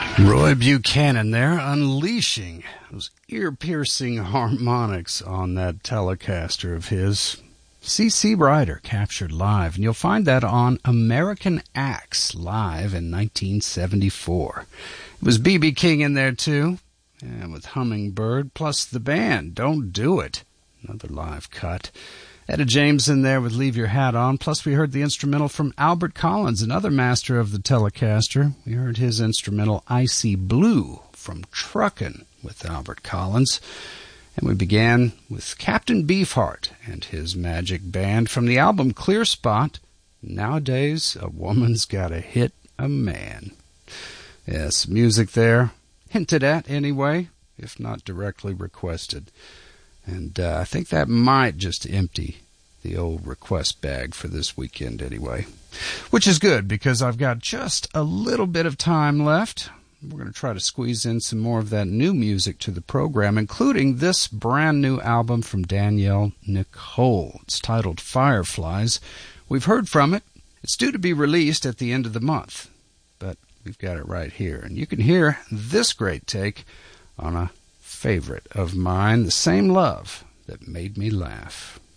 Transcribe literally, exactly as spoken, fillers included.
Roy Buchanan there, unleashing those ear-piercing harmonics on that Telecaster of his. C C Rider captured live, and you'll find that on American Axe live in nineteen seventy-four. It was B B King in there too, and with Hummingbird, plus the band, Don't Do It, another live cut. Etta James in there with Leave Your Hat On, plus we heard the instrumental from Albert Collins, another master of the Telecaster. We heard his instrumental Icy Blue from Truckin' with Albert Collins. And we began with Captain Beefheart and his Magic Band from the album Clear Spot, Nowadays a Woman's Gotta Hit a Man. Yes, music there, hinted at anyway, if not directly requested. And uh, I think that might just empty the old request bag for this weekend anyway. Which is good, because I've got just a little bit of time left. We're going to try to squeeze in some more of that new music to the program, including this brand new album from Danielle Nicole. It's titled Fireflies. We've heard from it. It's due to be released at the end of the month, but we've got it right here. And you can hear this great take on a favorite of mine, The Same Love That Made Me Laugh.